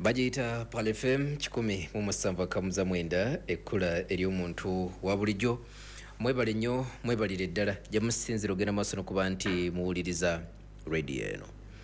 bagiyita Pal FM 107.9 ekkula ery'omuntu wa bulijjo. Mwebale nnyo, mwebalire ddala gye musinzira ogenda maaso n'okuba nti muwuliriza radio eno.